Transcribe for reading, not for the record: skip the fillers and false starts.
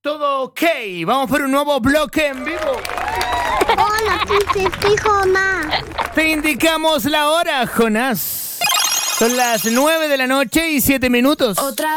todo ok. Vamos por un nuevo bloque en vivo. Hola, soy Jonás. Te indicamos la hora, Jonás. Son las 9 de la noche y 7 minutos. Otra